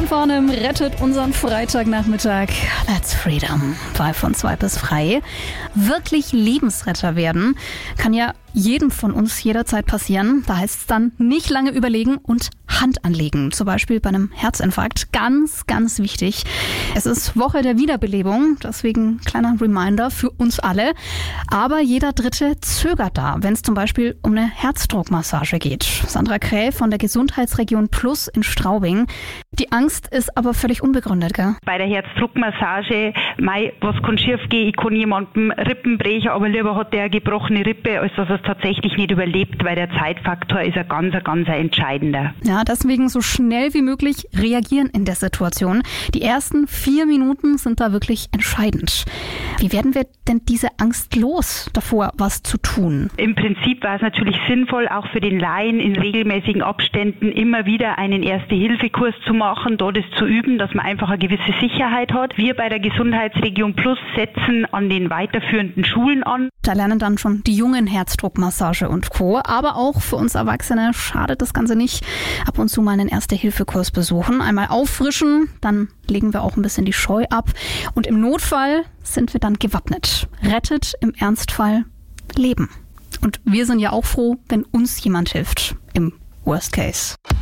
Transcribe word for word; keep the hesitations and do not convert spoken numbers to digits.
von Farnham rettet unseren Freitagnachmittag. That's freedom. Bei von zwei bis frei. Wirklich Lebensretter werden kann ja jedem von uns jederzeit passieren. Da heißt es dann nicht lange überlegen und Hand anlegen. Zum Beispiel bei einem Herzinfarkt. Ganz, ganz wichtig. Es ist Woche der Wiederbelebung. Deswegen kleiner Reminder für uns alle. Aber jeder Dritte zögert da, wenn es zum Beispiel um eine Herzdruckmassage geht. Sandra Kräh von der Gesundheitsregion Plus in Straubing. Die Angst ist aber völlig unbegründet, gell? Bei der Herzdruckmassage, mei, was kann schief gehen? Ich kann jemandem Rippen brechen, aber lieber hat der eine gebrochene Rippe, als dass er es tatsächlich nicht überlebt, weil der Zeitfaktor ist ein ganz, ganz entscheidender. Ja, deswegen so schnell wie möglich reagieren in der Situation. Die ersten vier Minuten sind da wirklich entscheidend. Wie werden wir denn diese Angst los, davor was zu tun? Im Prinzip war es natürlich sinnvoll, auch für den Laien in regelmäßigen Abständen immer wieder einen Erste-Hilfe-Kurs zu machen, dort es zu üben, dass man einfach eine gewisse Sicherheit hat. Wir bei der Gesundheitsregion Plus setzen an den weiterführenden Schulen an. Da lernen dann schon die Jungen Herzdruckmassage und Co. Aber auch für uns Erwachsene schadet das Ganze nicht. Ab und zu mal einen Erste-Hilfe-Kurs besuchen, einmal auffrischen, dann legen wir auch ein bisschen die Scheu ab. Und im Notfall sind wir dann gewappnet. Rettet im Ernstfall Leben. Und wir sind ja auch froh, wenn uns jemand hilft im Worst Case.